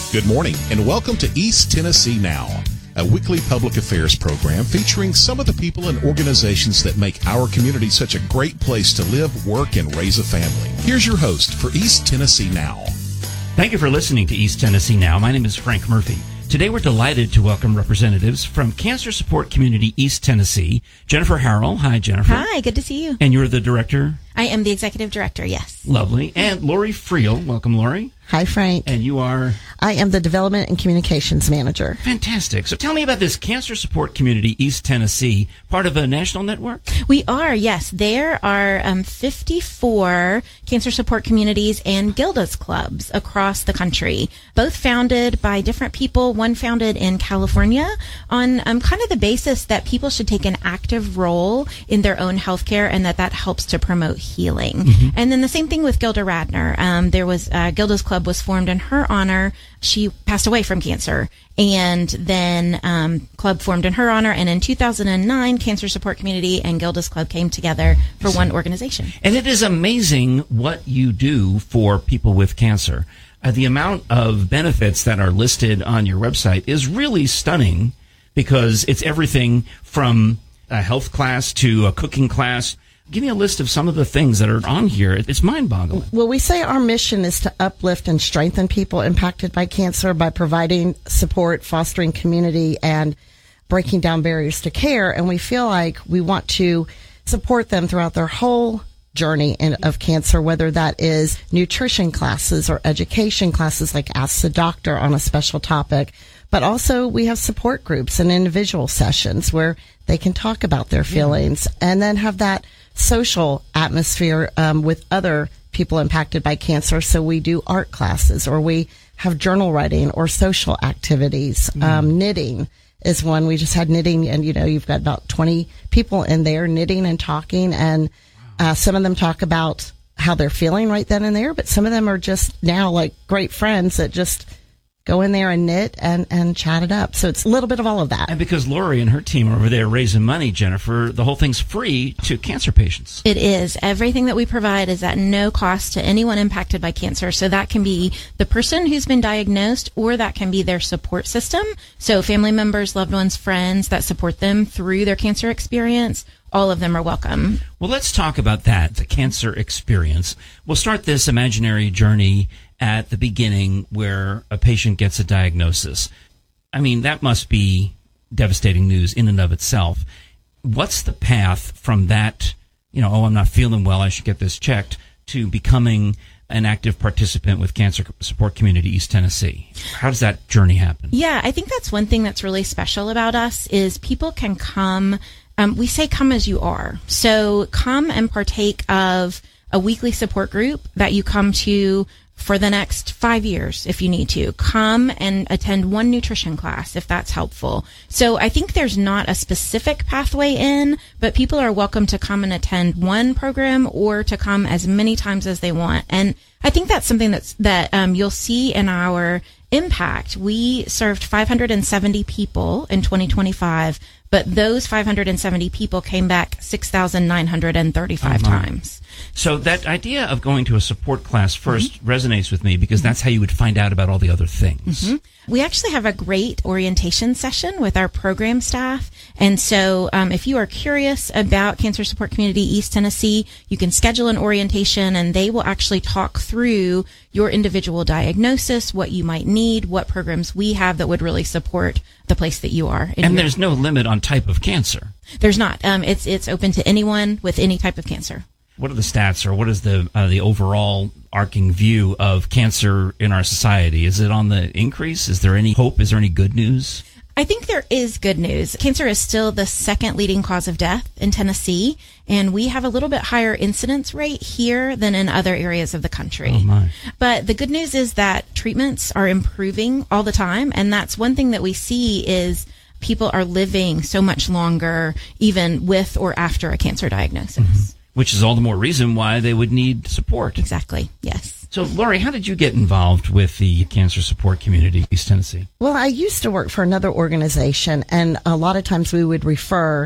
Good morning, and welcome to East Tennessee Now, a weekly public affairs program featuring some of the people and organizations that make our community such a great place to live, work, and raise a family. Here's your host for East Tennessee Now. Thank you for listening to East Tennessee Now. My name is Frank Murphy. Today we're delighted to welcome representatives from Cancer Support Community East Tennessee. Jennifer Harrell. Hi, Jennifer. Hi, good to see you. And you're the director? I am the executive director, yes. Lovely. And Lori Friel. Welcome, Lori. Hi, Frank. And you are? I am the Development and Communications Manager. Fantastic. So tell me about this Cancer Support Community East Tennessee, part of a national network? We are, yes. There are 54 cancer support communities and Gilda's clubs across the country, both founded by different people, one founded in California on kind of the basis that people should take an active role in their own healthcare and that helps to promote healing. Mm-hmm. And then the same thing with Gilda Radner. There was Gilda's Club was formed in her honor. She passed away from cancer, and then club formed in her honor. And in 2009, Cancer Support Community and Gilda's Club came together for one organization. And it is amazing what you do for people with cancer. The amount of benefits that are listed on your website is really stunning, because it's everything from a health class to a cooking class. Give me a list of some of the things that are on here. It's mind-boggling. Well, we say our mission is to uplift and strengthen people impacted by cancer by providing support, fostering community, and breaking down barriers to care. And we feel like we want to support them throughout their whole journey of cancer, whether that is nutrition classes or education classes like Ask the Doctor on a special topic. But also we have support groups and individual sessions where they can talk about their feelings and then have that social atmosphere with other people impacted by cancer. So we do art classes, or we have journal writing or social activities. Knitting is one. We just had knitting, and you've got about 20 people in there knitting and talking, and some of them talk about how they're feeling right then and there, but some of them are just now like great friends that just go in there and knit and chat it up. So it's a little bit of all of that. And because Lori and her team are over there raising money, Jennifer, the whole thing's free to cancer patients. It is. Everything that we provide is at no cost to anyone impacted by cancer. So that can be the person who's been diagnosed, or that can be their support system. So family members, loved ones, friends that support them through their cancer experience. All of them are welcome. Well, let's talk about that, the cancer experience. We'll start this imaginary journey at the beginning where a patient gets a diagnosis. I mean, that must be devastating news in and of itself. What's the path from that, I'm not feeling well, I should get this checked, to becoming an active participant with Cancer Support Community East Tennessee? How does that journey happen? Yeah, I think that's one thing that's really special about us is people can come. We say come as you are. So come and partake of a weekly support group that you come to for the next 5 years if you need to. Come and attend one nutrition class if that's helpful. So I think there's not a specific pathway in, but people are welcome to come and attend one program or to come as many times as they want. And I think that's something that you'll see in our impact. We served 570 people in 2025, but those 570 people came back 6,935 times. So that idea of going to a support class first resonates with me, because that's how you would find out about all the other things. We actually have a great orientation session with our program staff. And so if you are curious about Cancer Support Community East Tennessee, you can schedule an orientation, and they will actually talk through your individual diagnosis, what you might need, what programs we have that would really support the place that you are. And there's no limit on type of cancer. There's not. It's open to anyone with any type of cancer. What are the stats, or what is the overall arcing view of cancer in our society? Is it on the increase? Is there any hope? Is there any good news? I think there is good news. Cancer is still the second leading cause of death in Tennessee, and we have a little bit higher incidence rate here than in other areas of the country. Oh my. But the good news is that treatments are improving all the time, and that's one thing that we see is people are living so much longer even with or after a cancer diagnosis. Which is all the more reason why they would need support. Exactly, yes. So, Lori, how did you get involved with the Cancer Support Community East Tennessee? Well, I used to work for another organization, and a lot of times we would refer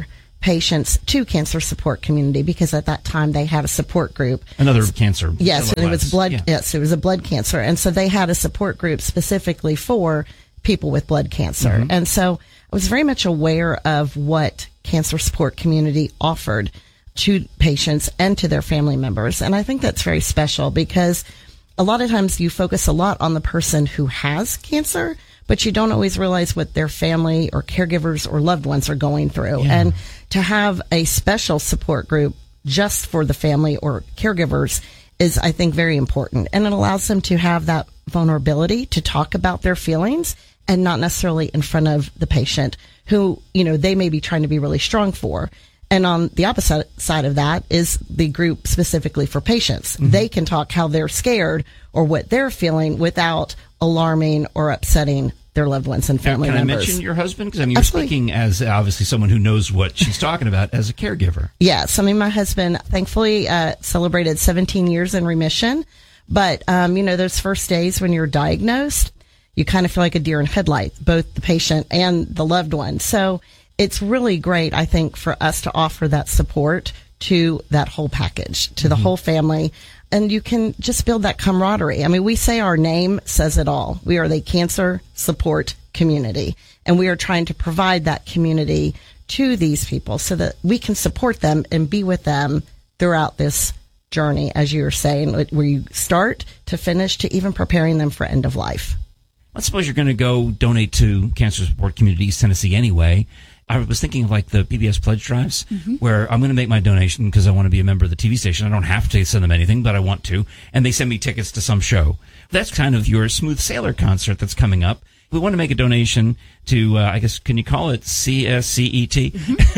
patients to Cancer Support Community, because at that time they had a support group. Another cancer. Yes, and it was blood. Yeah. Yes, it was a blood cancer, and so they had a support group specifically for people with blood cancer. And so I was very much aware of what Cancer Support Community offered to patients and to their family members, and I think that's very special, because a lot of times you focus a lot on the person who has cancer, but you don't always realize what their family or caregivers or loved ones are going through. Yeah. And to have a special support group just for the family or caregivers is, I think, very important. And it allows them to have that vulnerability to talk about their feelings, and not necessarily in front of the patient who, they may be trying to be really strong for. And on the opposite side of that is the group specifically for patients. They can talk how they're scared or what they're feeling without alarming or upsetting their loved ones and family members. Can I members. mention your husband? Because you're Absolutely. speaking as obviously someone who knows what she's talking about as a caregiver. Yes. My husband thankfully celebrated 17 years in remission. But, those first days when you're diagnosed, you kind of feel like a deer in headlights, both the patient and the loved one. So it's really great, I think, for us to offer that support to that whole package, to the whole family. And you can just build that camaraderie. We say our name says it all. We are the Cancer Support Community, and we are trying to provide that community to these people so that we can support them and be with them throughout this journey, as you were saying, where you start to finish to even preparing them for end of life. Let's suppose you're going to go donate to Cancer Support Community East Tennessee anyway. I was thinking of like the PBS pledge drives, where I'm going to make my donation because I want to be a member of the TV station. I don't have to send them anything, but I want to. And they send me tickets to some show. That's kind of your Smooth Sailor concert that's coming up. We want to make a donation to, I guess, can you call it CSCET?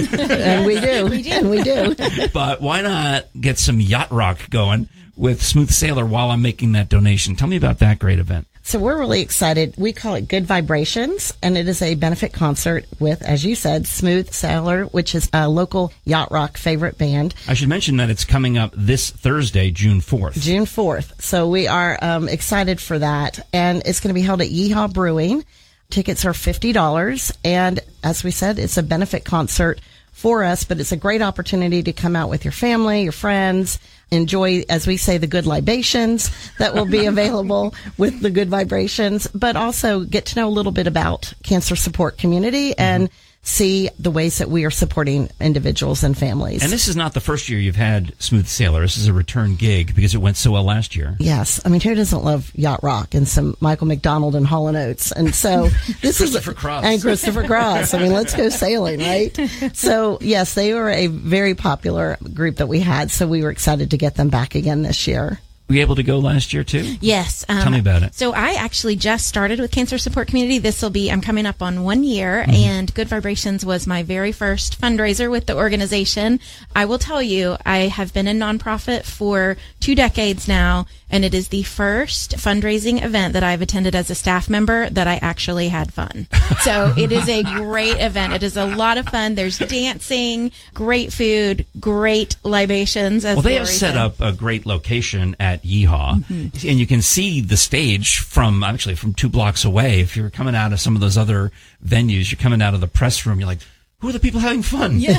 And we do. And we do. But why not get some yacht rock going with Smooth Sailor while I'm making that donation? Tell me about that great event. So we're really excited. We call it Good Vibrations, and it is a benefit concert with, as you said, Smooth Sailor, which is a local yacht rock favorite band. I should mention that it's coming up this Thursday, June 4th. June 4th. So we are excited for that, and it's going to be held at Yeehaw Brewing. Tickets are $50, and as we said, it's a benefit concert for us, but it's a great opportunity to come out with your family, your friends, enjoy, as we say, the good libations that will be available with the Good Vibrations, but also get to know a little bit about Cancer Support Community and see the ways that we are supporting individuals and families. And this is not the first year you've had Smooth Sailor. This is a return gig because it went so well last year. Yes. Who doesn't love yacht rock and some Michael McDonald and Hall & Oates? And so this is Christopher Cross. And Christopher Cross. Let's go sailing, right? So yes, they were a very popular group that we had. So we were excited to get them back again this year. Were you able to go last year too? Yes. Tell me about it. So I actually just started with Cancer Support Community. I'm coming up on 1 year, and Good Vibrations was my very first fundraiser with the organization. I will tell you, I have been in nonprofit for 2 decades now, and it is the first fundraising event that I've attended as a staff member that I actually had fun. So it is a great event. It is a lot of fun. There's dancing, great food, great libations. As Well, they have Lori set said. up a great location at Yeehaw, and you can see the stage from 2 blocks away. If you're coming out of some of those other venues, you're coming out of the press room, you're like, who are the people having fun? Yeah.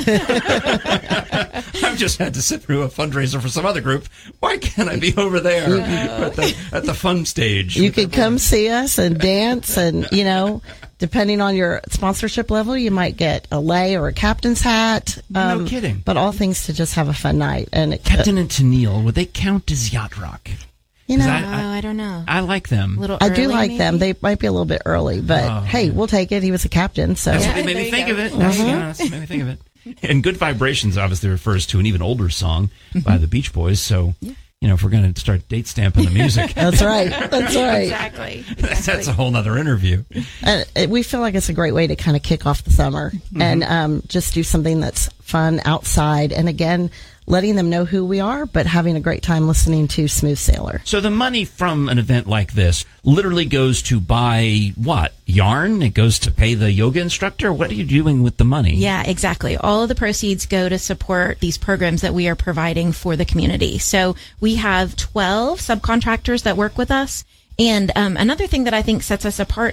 I've just had to sit through a fundraiser for some other group. Why can't I be over there at the fun stage? You could come see us and dance, and depending on your sponsorship level, you might get a lei or a captain's hat. No kidding. But all things to just have a fun night. And Captain and Tennille, would they count as yacht rock? I don't know. I like them. I do like them. They might be a little bit early, but hey, we'll take it. He was a captain, so That's what they made me think of it. That's what made me think of it. And Good Vibrations obviously refers to an even older song by the Beach Boys. So, if we're going to start date stamping the music. That's right. That's right. Exactly. That's a whole nother interview. And we feel like it's a great way to kind of kick off the summer and just do something that's fun outside. And again, letting them know who we are, but having a great time listening to Smooth Sailor. So the money from an event like this literally goes to buy what? Yarn? It goes to pay the yoga instructor? What are you doing with the money? Yeah, exactly. All of the proceeds go to support these programs that we are providing for the community. So we have 12 subcontractors that work with us. And another thing that I think sets us apart is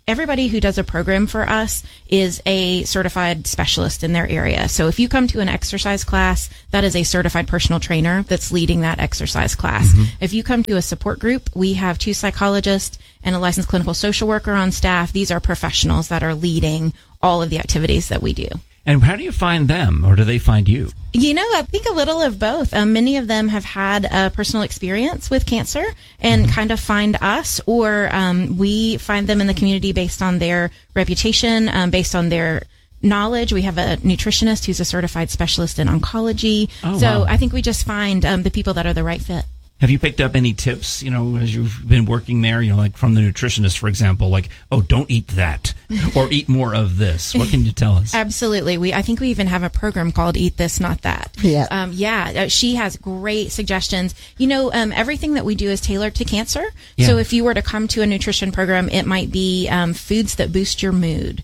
everybody who does a program for us is a certified specialist in their area. So if you come to an exercise class, that is a certified personal trainer that's leading that exercise class. If you come to a support group, we have 2 psychologists and a licensed clinical social worker on staff. These are professionals that are leading all of the activities that we do. And how do you find them, or do they find you? I think a little of both. Many of them have had a personal experience with cancer and kind of find us, or we find them in the community based on their reputation, based on their knowledge. We have a nutritionist who's a certified specialist in oncology. So I think we just find the people that are the right fit. Have you picked up any tips, as you've been working there, like from the nutritionist, for example, like, oh, don't eat that or eat more of this? What can you tell us? Absolutely. I think we even have a program called Eat This, Not That. Yeah. She has great suggestions. Everything that we do is tailored to cancer. Yeah. So if you were to come to a nutrition program, it might be foods that boost your mood,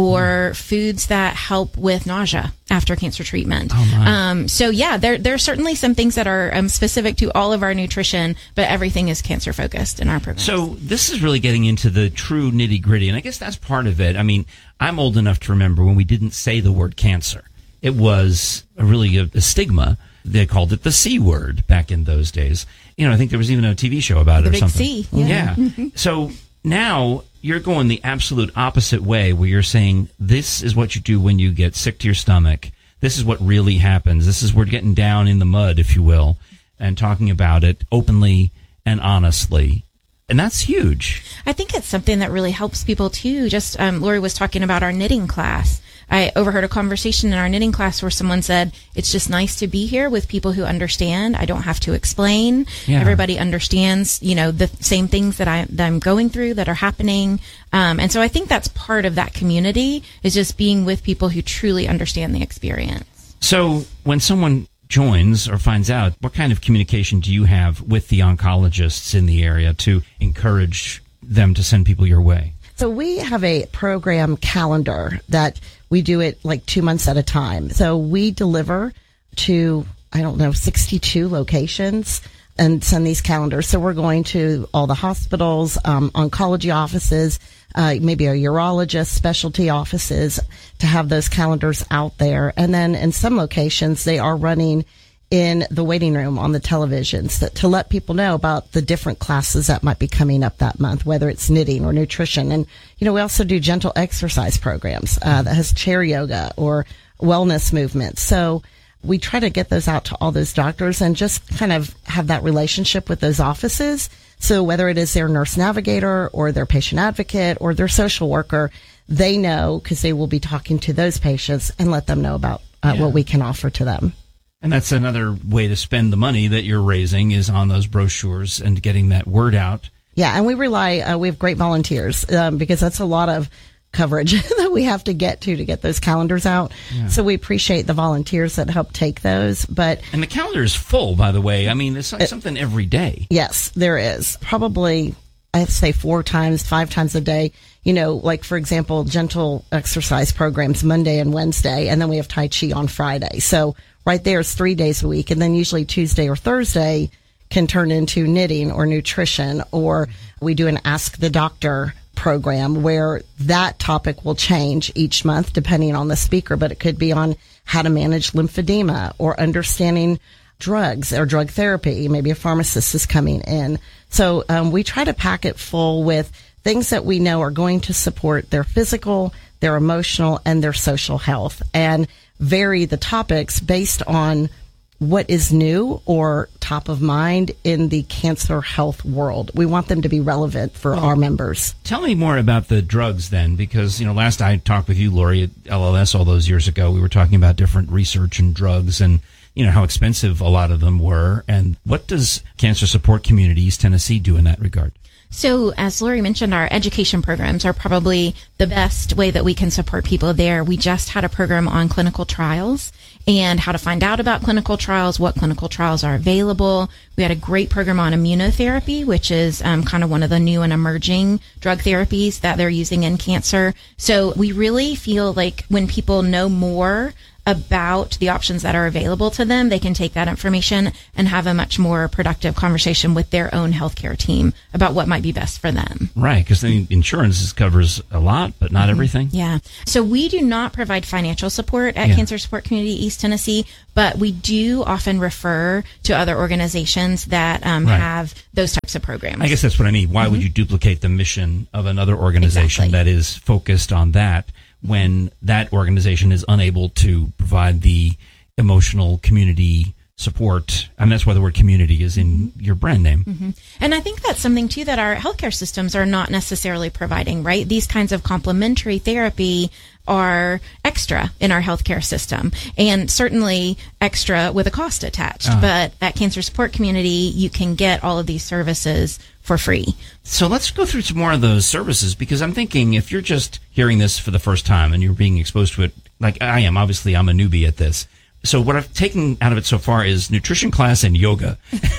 or foods that help with nausea after cancer treatment. There are certainly some things that are specific to all of our nutrition, but everything is cancer focused in our program. So this is really getting into the true nitty gritty, and I guess that's part of it. I mean, I'm old enough to remember when we didn't say the word cancer. It was really a stigma. They called it the C word back in those days. I think there was even a TV show about it or something. The big C. Yeah. So now you're going the absolute opposite way, where you're saying this is what you do when you get sick to your stomach. This is what really happens. This is we're getting down in the mud, if you will, and talking about it openly and honestly. And that's huge. I think it's something that really helps people too. Just Lori was talking about our knitting class. I overheard a conversation in our knitting class where someone said, it's just nice to be here with people who understand. I don't have to explain. Yeah. Everybody understands, the same things that I'm going through that are happening. And so I think that's part of that community, is just being with people who truly understand the experience. So when someone joins or finds out, what kind of communication do you have with the oncologists in the area to encourage them to send people your way? So we have a program calendar that we do it like 2 months at a time. So we deliver to, 62 locations and send these calendars. So we're going to all the hospitals, oncology offices, maybe a urologist, specialty offices, to have those calendars out there. And then in some locations, they are running in the waiting room on the televisions to let people know about the different classes that might be coming up that month, whether it's knitting or nutrition. And, we also do gentle exercise programs that has chair yoga or wellness movements. So we try to get those out to all those doctors and just kind of have that relationship with those offices. So whether it is their nurse navigator or their patient advocate or their social worker, they know, because they will be talking to those patients, and let them know about what we can offer to them. And that's another way to spend the money that you're raising, is on those brochures and getting that word out. Yeah, and we rely, we have great volunteers because that's a lot of coverage that we have to get those calendars out. Yeah. So we appreciate the volunteers that help take those. And the calendar is full, by the way. I mean, it's like something every day. Yes, there is. Probably, I'd say 5 times a day. Like, for example, gentle exercise programs Monday and Wednesday, and then we have Tai Chi on Friday. So right there is 3 days a week, and then usually Tuesday or Thursday can turn into knitting or nutrition, or we do an Ask the Doctor program where that topic will change each month depending on the speaker, but it could be on how to manage lymphedema or understanding drugs or drug therapy. Maybe a pharmacist is coming in. So we try to pack it full with things that we know are going to support their physical, their emotional, and their social health, and vary the topics based on what is new or top of mind in the cancer health world. We want them to be relevant for our members. Tell me more about the drugs then, because, last I talked with you, Lori, at LLS all those years ago, we were talking about different research and drugs and, how expensive a lot of them were. And what does Cancer Support Community East Tennessee do in that regard? So, as Lori mentioned, our education programs are probably the best way that we can support people there. We just had a program on clinical trials and how to find out about clinical trials, what clinical trials are available. We had a great program on immunotherapy, which is kind of one of the new and emerging drug therapies that they're using in cancer. So we really feel like when people know more about the options that are available to them, they can take that information and have a much more productive conversation with their own healthcare team about what might be best for them. Right, because the insurance covers a lot, but not everything. Yeah. So we do not provide financial support at Cancer Support Community East Tennessee, but we do often refer to other organizations that have those types of programs. I guess that's what I mean. Why would you duplicate the mission of another organization that is focused on that when that organization is unable to provide the emotional community support? And that's why the word community is in your brand name. And I think that's something too that our healthcare systems are not necessarily providing, right? These kinds of complementary therapy are extra in our healthcare system, and certainly extra with a cost attached. But at Cancer Support Community, you can get all of these services for free. So let's go through some more of those services, because I'm thinking if you're just hearing this for the first time and you're being exposed to it, like I am, obviously I'm a newbie at this. So what I've taken out of it so far is nutrition class and yoga.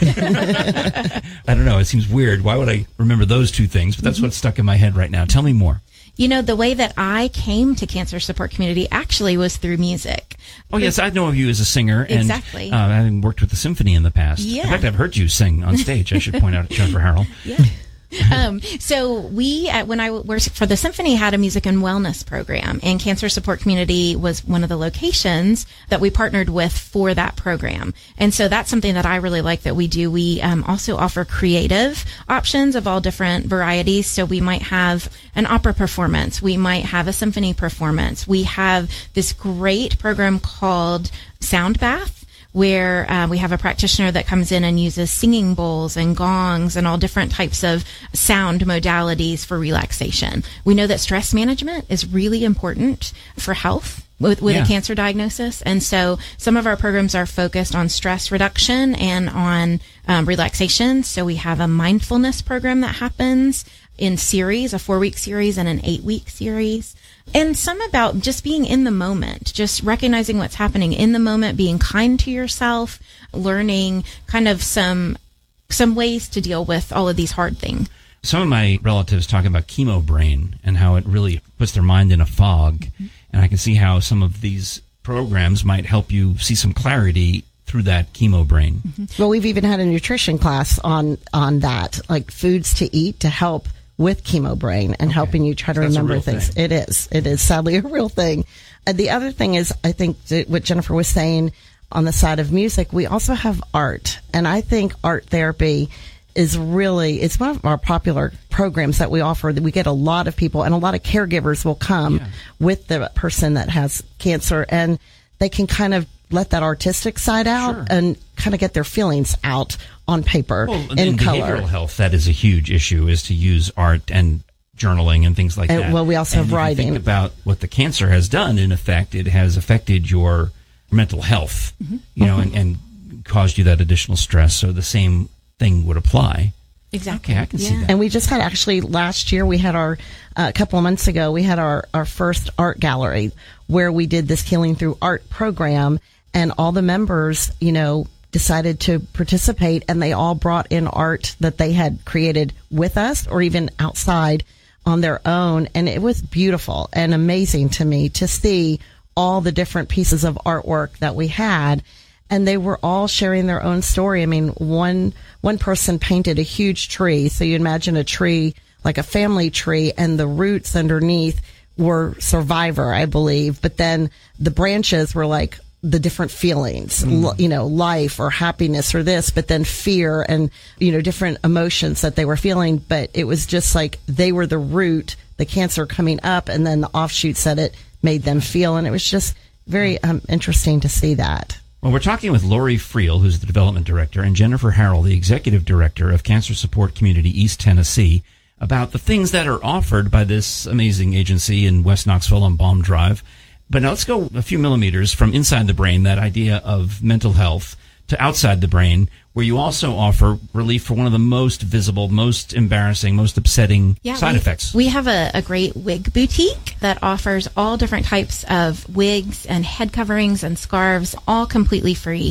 I don't know. It seems weird. Why would I remember those two things? But that's what's stuck in my head right now. Tell me more. You know, the way that I came to Cancer Support Community actually was through music. Oh, yes. I know of you as a singer. And, Exactly. I've worked with the symphony in the past. Yeah. In fact, I've heard you sing on stage. I should point out, Jennifer Harrell. Yeah. So we, when I worked for the symphony, had a music and wellness program, and Cancer Support Community was one of the locations that we partnered with for that program. And so that's something that I really like that we do. We also offer creative options of all different varieties. So we might have an opera performance. We might have a symphony performance. We have this great program called Sound Bath, where we have a practitioner that comes in and uses singing bowls and gongs and all different types of sound modalities for relaxation. We know that stress management is really important for health with a cancer diagnosis. And so some of our programs are focused on stress reduction and on relaxation. So we have a mindfulness program that happens in series, a 4-week series and an 8-week series. And some about just being in the moment, just recognizing what's happening in the moment, being kind to yourself, learning kind of some ways to deal with all of these hard things. Some of my relatives talk about chemo brain and how it really puts their mind in a fog. And I can see how some of these programs might help you see some clarity through that chemo brain. Well, we've even had a nutrition class on that, like foods to eat to help with chemo brain and helping you try to remember things. It is sadly a real thing. The other thing is, I think what Jennifer was saying on the side of music, we also have art. And I think art therapy is really, it's one of our popular programs that we offer. That we get a lot of people and a lot of caregivers will come with the person that has cancer, and they can kind of let that artistic side out and kind of get their feelings out on paper in color. Behavioral health, that is a huge issue, is to use art and journaling and things like that. Well, we also have writing. Think about what the cancer has done. In effect, it has affected your mental health, you know, and caused you that additional stress. So the same thing would apply. Exactly. Okay, I can see that. And we just had actually last year, we had a couple of months ago, we had our first art gallery where we did this Healing Through Art program, and all the members, you know, decided to participate, and they all brought in art that they had created with us or even outside on their own. And it was beautiful and amazing to me to see all the different pieces of artwork that we had. And they were all sharing their own story. I mean, one person painted a huge tree. So you imagine a tree, like a family tree, and the roots underneath were survivor, I believe. But then the branches were like the different feelings, you know, life or happiness or this, but then fear and, you know, different emotions that they were feeling. But it was just like they were the root, the cancer coming up, and then the offshoots that it made them feel. And it was just very interesting to see that. Well, we're talking with Lori Friel, who's the development director, and Jennifer Harrell, the executive director of Cancer Support Community East Tennessee, about the things that are offered by this amazing agency in West Knoxville on Baum Drive. But now let's go a few millimeters from inside the brain, that idea of mental health, to outside the brain, where you also offer relief for one of the most visible, most embarrassing, most upsetting side effects. We have a great wig boutique that offers all different types of wigs and head coverings and scarves, all completely free.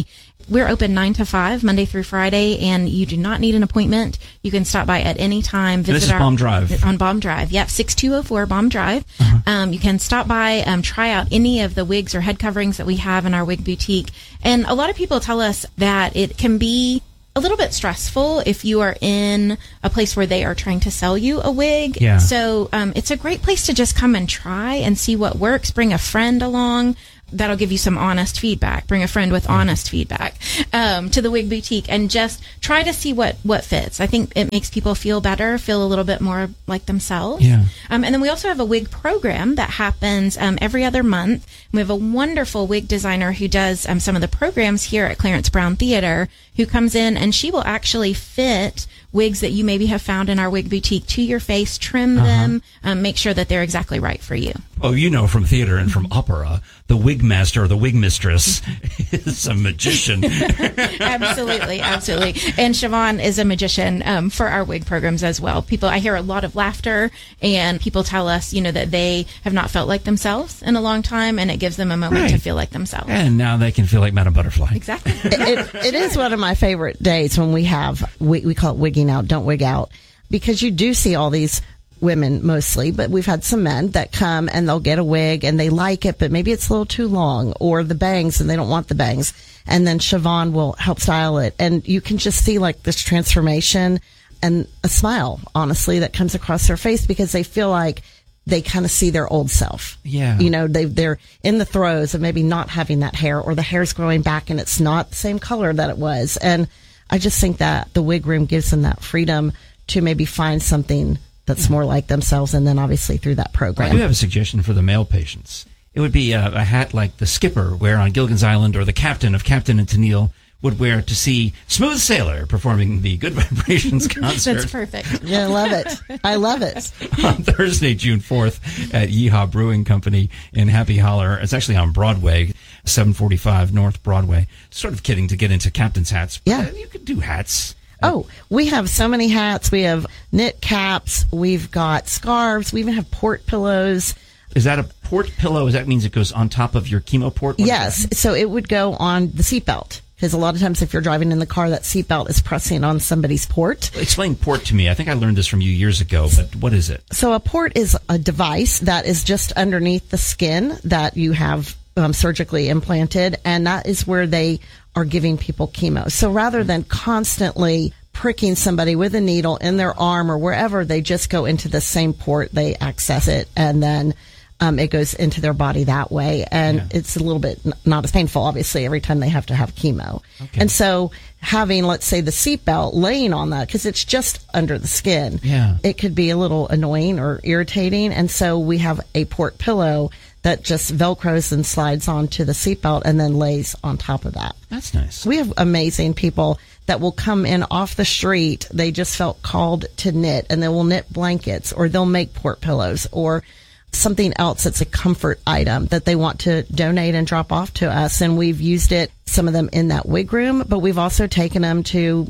we're open 9 to 5, Monday through Friday, and you do not need an appointment. You can stop by at any time. Visit this is Baum Drive. On Baum Drive. Yep, 6204 Baum Drive. You can stop by, try out any of the wigs or head coverings that we have in our wig boutique. And a lot of people tell us that it can be a little bit stressful if you are in a place where they are trying to sell you a wig. Yeah. So it's a great place to just come and try and see what works. Bring a friend along. That'll give you some honest feedback. Bring a friend with honest feedback to the wig boutique and just try to see what fits. I think it makes people feel better, feel a little bit more like themselves. Yeah. And then we also have a wig program that happens every other month. We have a wonderful wig designer who does some of the programs here at Clarence Brown Theater, who comes in and she will actually fit wigs that you maybe have found in our wig boutique to your face, trim them, make sure that they're exactly right for you. Oh, you know, from theater and from opera, the wig master or the wig mistress is a magician. Absolutely. And Siobhan is a magician for our wig programs as well. I hear a lot of laughter, and people tell us, that they have not felt like themselves in a long time, and it gives them a moment to feel like themselves. And now they can feel like Madame Butterfly. Exactly. It is one of my favorite days when we call it wigging out, don't wig out, because you do see all these women mostly, but we've had some men that come and they'll get a wig and they like it, but maybe it's a little too long, or the bangs and they don't want the bangs. And then Siobhan will help style it. And you can just see like this transformation and a smile, honestly, that comes across their face because they feel like they kind of see their old self. Yeah. They're in the throes of maybe not having that hair, or the hair's growing back and it's not the same color that it was. And I just think that the wig room gives them that freedom to maybe find something that's more like themselves, and then obviously through that program. I do have a suggestion for the male patients. It would be a hat like the skipper wear on Gilligan's Island, or the captain of Captain and Tennille would wear to see Smooth Sailor performing the Good Vibrations concert. That's perfect. Yeah, I love it. On Thursday, June 4th at Yeehaw Brewing Company in Happy Holler. It's actually on Broadway, 745 North Broadway. Sort of kidding to get into captain's hats. Yeah. You could do hats. Oh, we have so many hats. We have knit caps. We've got scarves. We even have port pillows. Is that a port pillow? That means it goes on top of your chemo port? Yes. So it would go on the seatbelt. Because a lot of times if you're driving in the car, that seatbelt is pressing on somebody's port. Explain port to me. I think I learned this from you years ago, but what is it? So a port is a device that is just underneath the skin that you have surgically implanted, and that is where they are giving people chemo. So rather than constantly pricking somebody with a needle in their arm or wherever, they just go into the same port, they access it, and then it goes into their body that way. And it's a little bit not as painful, obviously, every time they have to have chemo. Okay. And so having, let's say, the seatbelt laying on that, because it's just under the skin, it could be a little annoying or irritating. And so we have a port pillow that just Velcros and slides onto the seatbelt and then lays on top of that. That's nice. We have amazing people that will come in off the street. They just felt called to knit, and they will knit blankets, or they'll make port pillows, or something else that's a comfort item that they want to donate and drop off to us. And we've used it, some of them in that wig room, but we've also taken them to,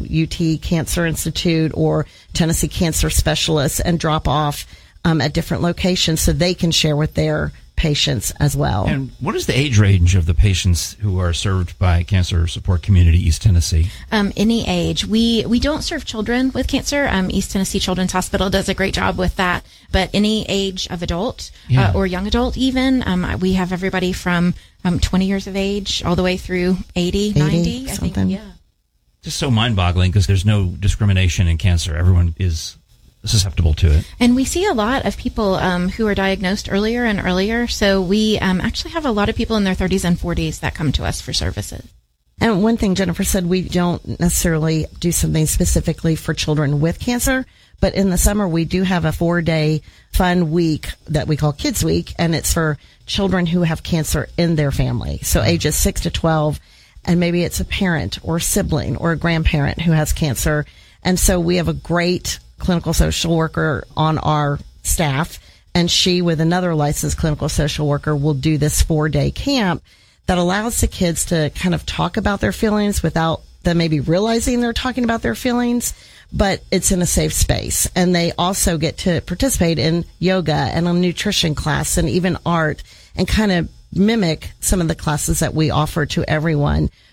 UT Cancer Institute or Tennessee Cancer Specialists and drop off at different locations so they can share with their patients as well. And what is the age range of the patients who are served by Cancer Support Community East Tennessee? Any age. We don't serve children with cancer. East Tennessee Children's Hospital does a great job with that. But any age of adult or young adult even. We have everybody from 20 years of age all the way through 80 90. Something. I think, Just so mind-boggling because there's no discrimination in cancer. Everyone is susceptible to it. And we see a lot of people who are diagnosed earlier and earlier. So we actually have a lot of people in their 30s and 40s that come to us for services. And one thing Jennifer said, we don't necessarily do something specifically for children with cancer, but in the summer we do have a 4-day fun week that we call Kids Week, and it's for children who have cancer in their family. So ages 6 to 12, and maybe it's a parent or a sibling or a grandparent who has cancer. And so we have a great clinical social worker on our staff, and she, with another licensed clinical social worker, will do this 4-day camp that allows the kids to kind of talk about their feelings without them maybe realizing they're talking about their feelings, but it's in a safe space. And they also get to participate in yoga and a nutrition class and even art, and kind of mimic some of the classes that we offer to everyone.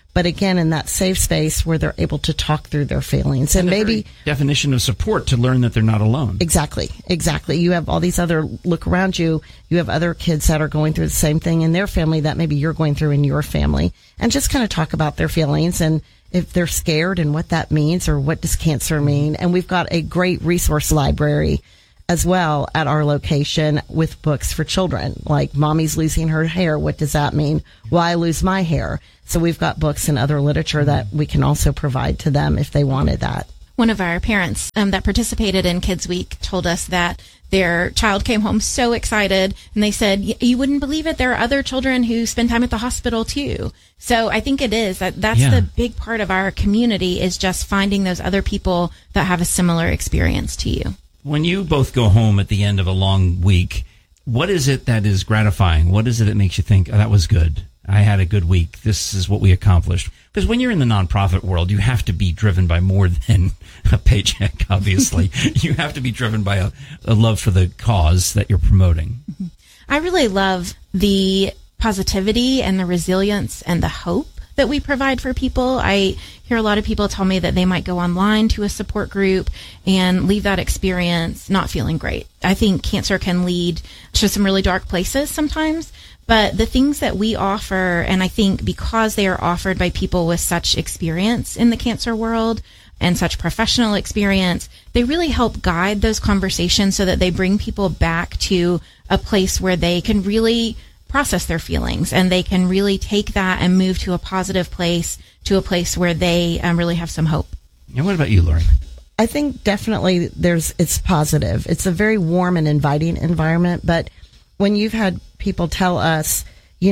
but again, in that safe space where they're able to talk through their feelings. And maybe definition of support to learn that they're not alone. Exactly. You have all these other, look around you, you have other kids that are going through the same thing in their family that maybe you're going through in your family, and just kind of talk about their feelings and if they're scared and what that means, or what does cancer mean. And we've got a great resource library as well at our location with books for children, like Mommy's Losing Her Hair. What does that mean? Why I lose my hair? So we've got books and other literature that we can also provide to them if they wanted that. One of our parents that participated in Kids Week told us that their child came home so excited, and they said, you wouldn't believe it, there are other children who spend time at the hospital too. So I think it is that's the big part of our community, is just finding those other people that have a similar experience to you. When you both go home at the end of a long week, what is it that is gratifying? What is it that makes you think, oh, that was good? I had a good week. This is what we accomplished. Because when you're in the nonprofit world, you have to be driven by more than a paycheck, obviously. You have to be driven by a love for the cause that you're promoting. Mm-hmm. I really love the positivity and the resilience and the hope that we provide for people. I hear a lot of people tell me that they might go online to a support group and leave that experience not feeling great. I think cancer can lead to some really dark places sometimes, but the things that we offer, and I think because they are offered by people with such experience in the cancer world and such professional experience, they really help guide those conversations so that they bring people back to a place where they can really process their feelings, and they can really take that and move to a positive place, to a place where they really have some hope. And what about you, Lori? I think definitely it's positive. It's a very warm and inviting environment, but when you've had people tell us,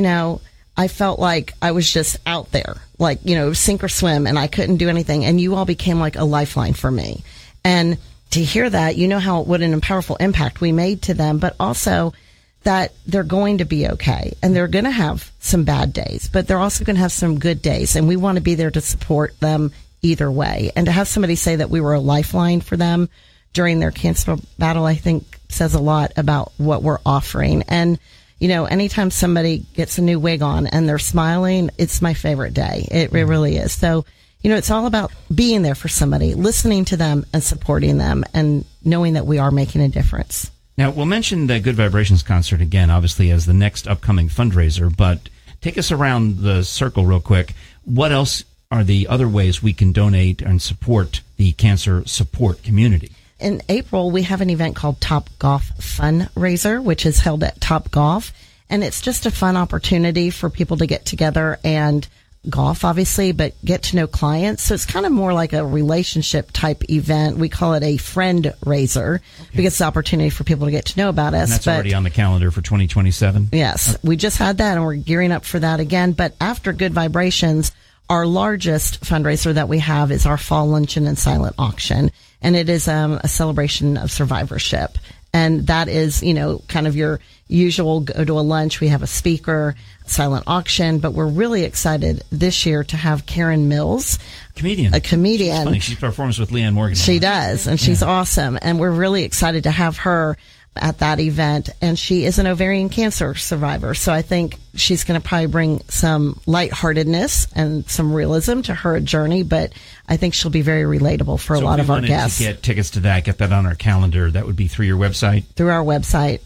I felt like I was just out there, like, sink or swim, and I couldn't do anything, and you all became like a lifeline for me. And to hear that, what an powerful impact we made to them, but also that they're going to be okay, and they're going to have some bad days, but they're also going to have some good days, and we want to be there to support them either way. And to have somebody say that we were a lifeline for them during their cancer battle, I think says a lot about what we're offering. And, anytime somebody gets a new wig on and they're smiling, it's my favorite day. It really is. So, it's all about being there for somebody, listening to them and supporting them, and knowing that we are making a difference. Now, we'll mention the Good Vibrations concert again, obviously, as the next upcoming fundraiser, but take us around the circle real quick. What else are the other ways we can donate and support the cancer support community? In April, we have an event called Top Golf Fundraiser, which is held at Top Golf, and it's just a fun opportunity for people to get together and golf, obviously, but get to know clients. So it's kind of more like a relationship type event. We call it a friend raiser because it's an opportunity for people to get to know about us. And that's already on the calendar for 2027? Yes. We just had that, and we're gearing up for that again. But after Good Vibrations, our largest fundraiser that we have is our fall luncheon and silent auction. And it is a celebration of survivorship. And that is, kind of your usual go to a lunch. We have a speaker, silent auction, but we're really excited this year to have Karen Mills. A comedian. She's funny. She performs with Leanne Morgan. She does, and she's awesome. And we're really excited to have her at that event. And she is an ovarian cancer survivor. So I think she's going to probably bring some lightheartedness and some realism to her journey, but I think she'll be very relatable for a lot of our guests. To get tickets to that, get that on our calendar, that would be through your website? Through our website,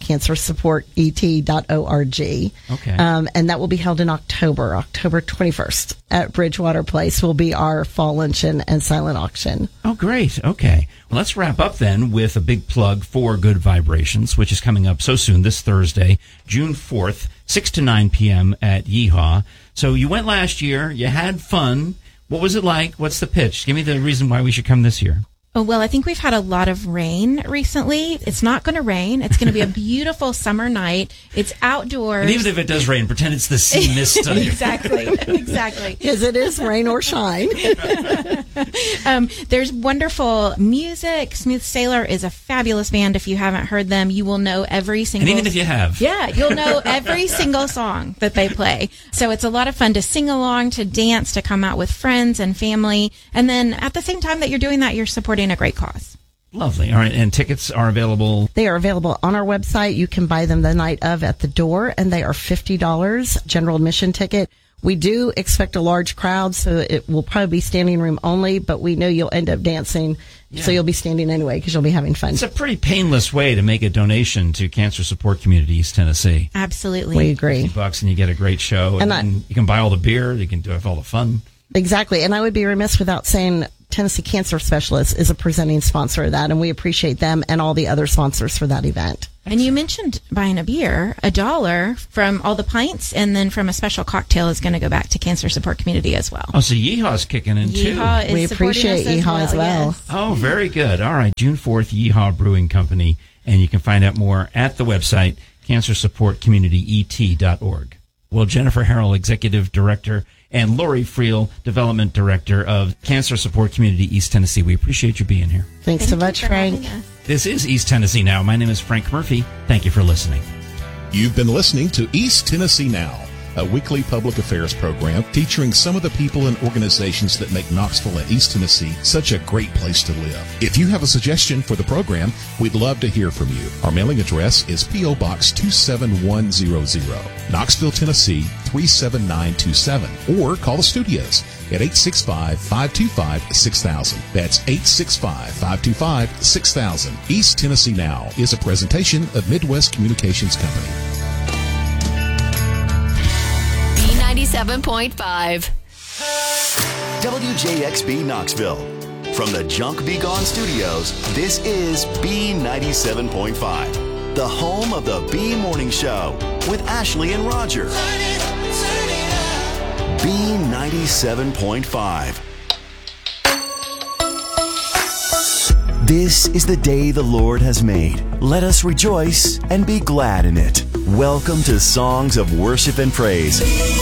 cancersupportet.org. Okay. And that will be held in October 21st at Bridgewater Place will be our fall luncheon and silent auction. Oh, great. Okay. Well, let's wrap up then with a big plug for Good Vibrations, which is coming up so soon, this Thursday, June 4th, 6 to 9 p.m. at Yeehaw. So you went last year. You had fun. What was it like? What's the pitch? Give me the reason why we should come this year. Oh, well, I think we've had a lot of rain recently. It's not going to rain. It's going to be a beautiful summer night. It's outdoors. And even if it does rain, pretend it's the sea mist. Exactly. Because it is rain or shine. There's wonderful music. Smooth Sailor is a fabulous band. If you haven't heard them, you will know every single... And even if you have. Yeah, you'll know every single song that they play. So it's a lot of fun to sing along, to dance, to come out with friends and family. And then at the same time that you're doing that, you're supporting a great cause. Lovely. All right. And tickets are available? They are available on our website. You can buy them the night of at the door, and they are $50 general admission ticket. We do expect a large crowd, so it will probably be standing room only, but we know you'll end up dancing, so you'll be standing anyway because you'll be having fun. It's a pretty painless way to make a donation to Cancer Support Community East Tennessee. Absolutely. We agree. $50 and you get a great show, and then you can buy all the beer, you can have all the fun. Exactly, and I would be remiss without saying Tennessee Cancer Specialists is a presenting sponsor of that, and we appreciate them and all the other sponsors for that event. And you mentioned buying a beer. $1 from all the pints and then from a special cocktail is going to go back to Cancer Support Community as well. Oh, so Yeehaw's kicking in too. Yeehaw is we appreciate Yeehaw as well. Yes. Oh, very good. All right, June 4th, Yeehaw Brewing Company, and you can find out more at the website, cancersupportcommunityet.org. Well, Jennifer Harrell, Executive Director, and Lori Friel, Development Director of Cancer Support Community East Tennessee, we appreciate you being here. Thanks so much, Frank. This is East Tennessee Now. My name is Frank Murphy. Thank you for listening. You've been listening to East Tennessee Now, a weekly public affairs program featuring some of the people and organizations that make Knoxville and East Tennessee such a great place to live. If you have a suggestion for the program, we'd love to hear from you. Our mailing address is P.O. Box 27100, Knoxville, Tennessee 37927, or call the studios at 865-525-6000. That's 865-525-6000. East Tennessee Now is a presentation of Midwest Communications Company. B97.5. WJXB Knoxville. From the Junk Be Gone Studios, this is B97.5, the home of the B Morning Show with Ashley and Roger. B97.5. This is the day the Lord has made. Let us rejoice and be glad in it. Welcome to Songs of Worship and Praise.